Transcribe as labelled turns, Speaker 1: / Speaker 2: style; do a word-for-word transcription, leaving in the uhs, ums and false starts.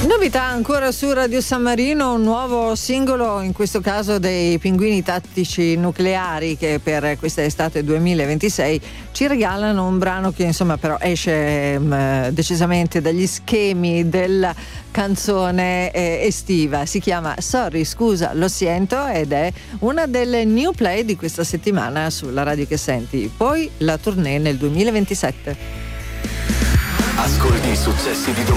Speaker 1: Novità ancora su Radio San Marino, un nuovo singolo, in questo caso dei Pinguini Tattici Nucleari, che per questa estate duemilaventisei ci regalano un brano che insomma però esce mh, decisamente dagli schemi della canzone eh, estiva. Si chiama Sorry, scusa, lo sento, ed è una delle new play di questa settimana sulla radio che senti. Poi la tournée nel duemilaventisette.
Speaker 2: Ascolti i successi di